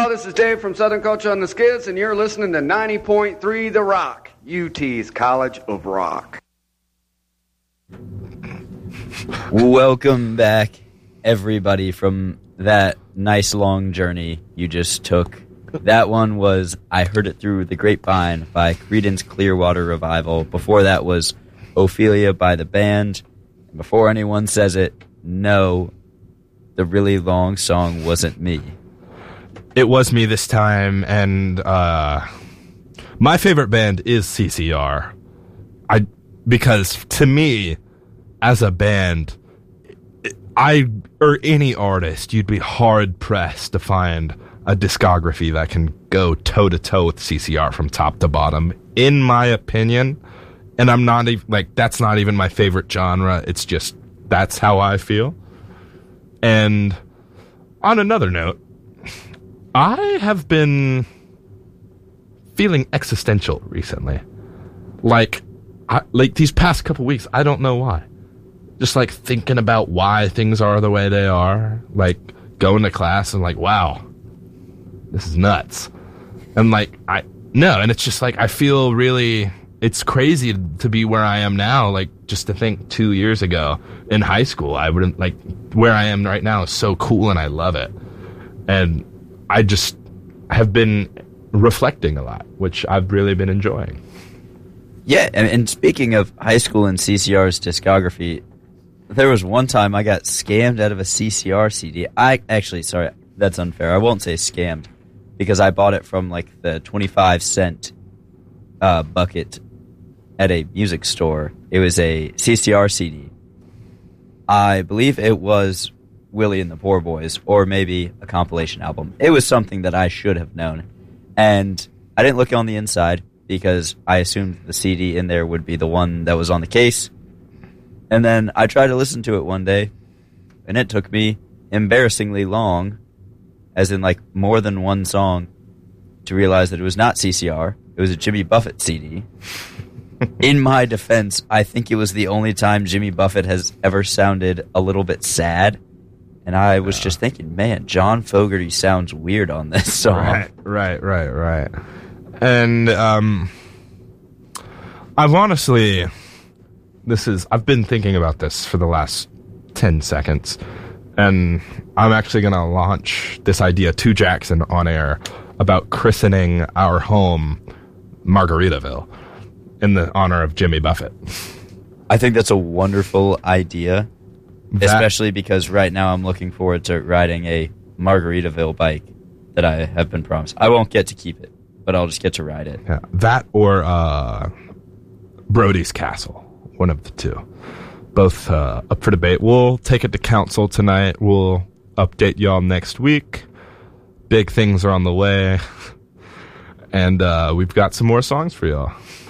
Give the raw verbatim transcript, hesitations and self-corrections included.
y'all. This is Dave from Southern Culture on the Skids, and you're listening to ninety point three The Rock, U T's College of Rock. Welcome back, everybody, from that nice long journey you just took. That one was I Heard It Through the Grapevine by Creedence Clearwater Revival. Before that was Ophelia by the band. And before anyone says it, no, the really long song wasn't me. It was me this time, and uh, my favorite band is C C R. I because to me, as a band, I or any artist, you'd be hard pressed to find a discography that can go toe to toe with C C R from top to bottom, in my opinion. And I'm not even like that's not even my favorite genre. It's just that's how I feel. And on another note, I have been feeling existential recently. Like, I, like these past couple weeks, I don't know why. Just like thinking about why things are the way they are. Like going to class and like, wow, this is nuts. And like, I, no, and it's just like, I feel really, it's crazy to be where I am now. Like just to think two years ago in high school, I wouldn't like where I am right now is so cool and I love it. And I just have been reflecting a lot, which I've really been enjoying. Yeah, and, and speaking of high school and C C R's discography, there was one time I got scammed out of a C C R C D. I actually, sorry, that's unfair. I won't say scammed, because I bought it from like the twenty-five cent uh, bucket at a music store. It was a C C R C D. I believe it was Willie and the Poor Boys, or maybe a compilation album. It was something that I should have known. And I didn't look on the inside because I assumed the C D in there would be the one that was on the case. And then I tried to listen to it one day, and it took me embarrassingly long, as in like more than one song, to realize that it was not C C R. It was a Jimmy Buffett C D. In my defense, I think it was the only time Jimmy Buffett has ever sounded a little bit sad. And I was yeah. just thinking, man, John Fogerty sounds weird on this song. Right, right, right, right. And um, I've honestly, this is, I've been thinking about this for the last ten seconds. And I'm actually going to launch this idea to Jackson on air about christening our home Margaritaville in the honor of Jimmy Buffett. I think that's a wonderful idea. That, especially because right now I'm looking forward to riding a Margaritaville bike that I have been promised. I won't get to keep it, but I'll just get to ride it. Yeah, that or uh, Brody's Castle, one of the two. Both uh, up for debate. We'll take it to council tonight. We'll update y'all next week. Big things are on the way. And uh, we've got some more songs for y'all.